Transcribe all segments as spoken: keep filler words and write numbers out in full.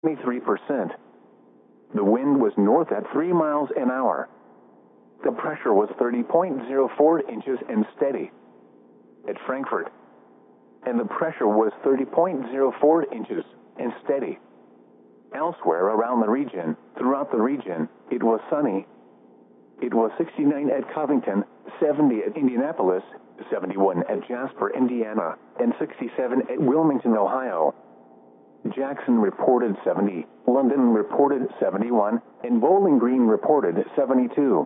seventy-three percent. The wind was north at three miles an hour. The pressure was thirty point zero four inches and steady. At Frankfurt. And the pressure was thirty point zero four inches and steady. Elsewhere around the region, throughout the region, it was sunny. It was sixty-nine at Covington, seventy at Indianapolis, seventy-one at Jasper, Indiana, and sixty-seven at Wilmington, Ohio. Jackson reported seventy, London reported seventy-one, and Bowling Green reported seventy-two.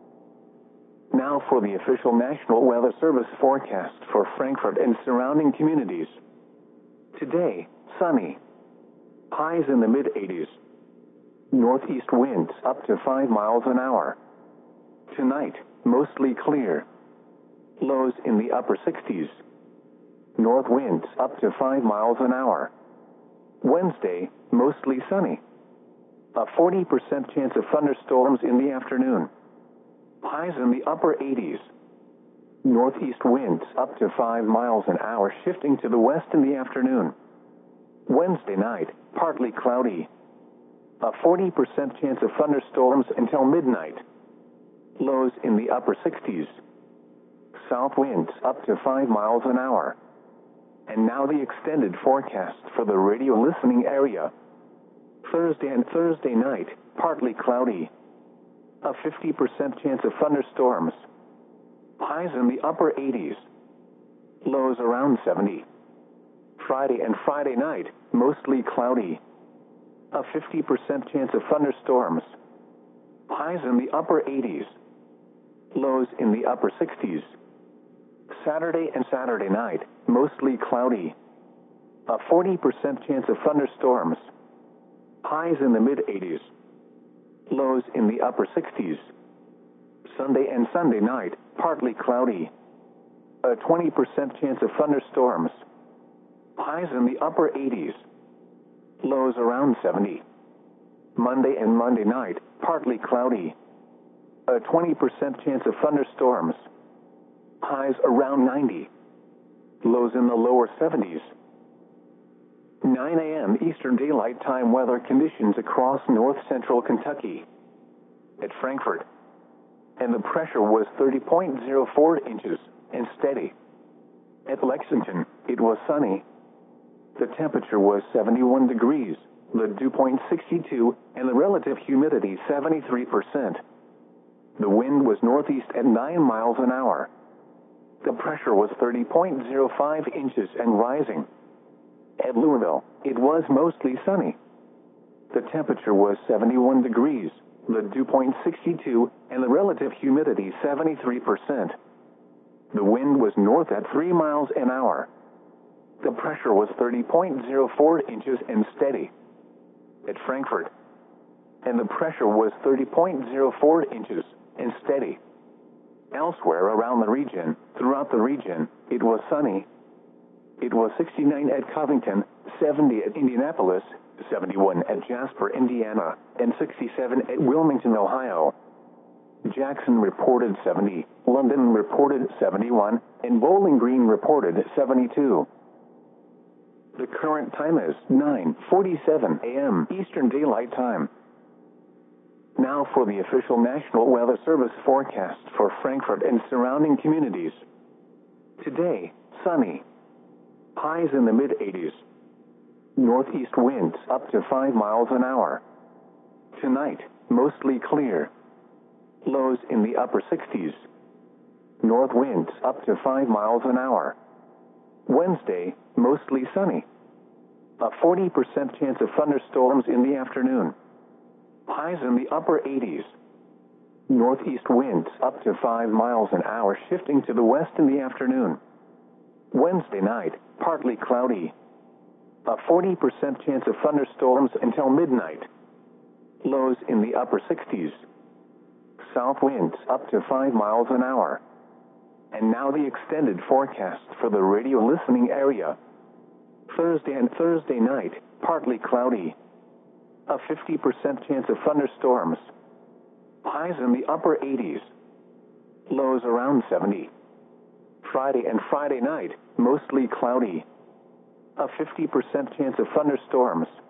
Now for the official National Weather Service forecast for Frankfurt and surrounding communities. Today, sunny. Highs in the mid eighties. Northeast winds up to five miles an hour. Tonight, mostly clear. Lows in the upper sixties. North winds up to five miles an hour. Wednesday, mostly sunny. A forty percent chance of thunderstorms in the afternoon. Highs in the upper eighties. Northeast winds up to five miles an hour, shifting to the west in the afternoon. Wednesday night, partly cloudy. A forty percent chance of thunderstorms until midnight. Lows in the upper sixties. South winds up to five miles an hour. And now the extended forecast for the radio listening area. Thursday and Thursday night, partly cloudy. A fifty percent chance of thunderstorms. Highs in the upper eighties. Lows around seventy. Friday and Friday night, mostly cloudy. A fifty percent chance of thunderstorms. Highs in the upper eighties. Lows in the upper sixties. Saturday and Saturday night, mostly cloudy. A forty percent chance of thunderstorms. Highs in the mid eighties. Lows in the upper sixties. Sunday and Sunday night, partly cloudy. A twenty percent chance of thunderstorms. Highs in the upper eighties. Lows around seventy. Monday and Monday night, partly cloudy. A twenty percent chance of thunderstorms. Highs around ninety. Lows in the lower seventies. nine a m Eastern Daylight Time weather conditions across north central Kentucky. At Frankfurt. And the pressure was thirty point zero four inches and steady. At Lexington, it was sunny. The temperature was seventy-one degrees, the dew point sixty-two, and the relative humidity seventy-three percent. The wind was northeast at nine miles an hour. The pressure was thirty point zero five inches and rising. At Louisville, it was mostly sunny. The temperature was seventy-one degrees, the dew point sixty-two, and the relative humidity seventy-three percent. The wind was north at three miles an hour. The pressure was thirty point zero four inches and steady. At Frankfurt. And the pressure was thirty point zero four inches and steady. Elsewhere around the region, throughout the region, it was sunny. It was sixty-nine at Covington, seventy at Indianapolis, seventy-one at Jasper, Indiana, and sixty-seven at Wilmington, Ohio. Jackson reported seventy, London reported seventy-one, and Bowling Green reported seventy-two. The current time is nine forty-seven a m Eastern Daylight Time. Now for the official National Weather Service forecast for Frankfurt and surrounding communities. Today, sunny. Highs in the mid eighties. Northeast winds up to five miles an hour. Tonight, mostly clear. Lows in the upper sixties. North winds up to five miles an hour. Wednesday, mostly sunny. A forty percent chance of thunderstorms in the afternoon. Highs in the upper eighties. Northeast winds up to five miles an hour, shifting to the west in the afternoon. Wednesday night, partly cloudy. A forty percent chance of thunderstorms until midnight. Lows in the upper sixties. South winds up to five miles an hour. And now the extended forecast for the radio listening area. Thursday and Thursday night, partly cloudy. A fifty percent chance of thunderstorms. Highs in the upper eighties. Lows around seventy. Friday and Friday night, mostly cloudy. A fifty percent chance of thunderstorms.